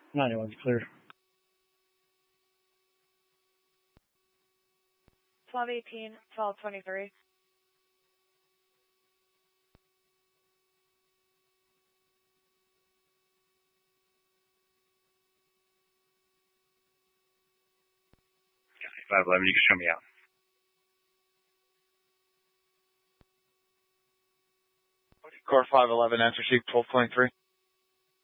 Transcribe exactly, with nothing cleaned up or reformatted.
ninety-one's clear. twelve eighteen, twelve twenty-three. five eleven, you can show me out. Car five eleven, answer sheet twelve twenty-three.